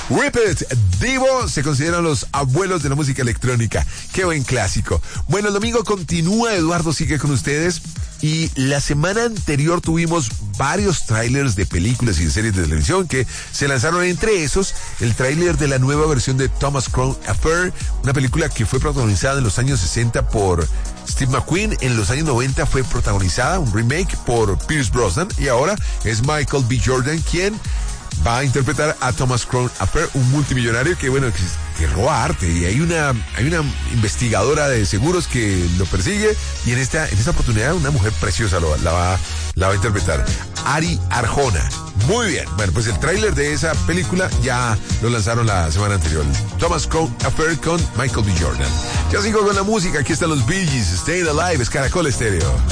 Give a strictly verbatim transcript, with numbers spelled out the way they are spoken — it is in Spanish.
Rip It, Divo, se consideran los abuelos de la música electrónica. Qué buen clásico. Bueno, el domingo continúa, Eduardo sigue con ustedes. Y la semana anterior tuvimos varios trailers de películas y de series de televisión que se lanzaron, entre esos el tráiler de la nueva versión de Thomas Crown Affair, una película que fue protagonizada en los años sesenta por Steve McQueen, en los años noventa fue protagonizada, un remake, por Pierce Brosnan, y ahora es Michael B. Jordan quien va a interpretar a Thomas Crown Affair, un multimillonario que, bueno, que, que roba arte, y hay una hay una investigadora de seguros que lo persigue, y en esta en esta oportunidad una mujer preciosa lo, la va la va a interpretar, Ari Arjona. Muy bien, bueno, pues el tráiler de esa película ya lo lanzaron la semana anterior, Thomas Crown Affair con Michael B. Jordan. Ya sigo con la música, aquí están los Bee Gees, Staying Alive, es Caracol Estéreo.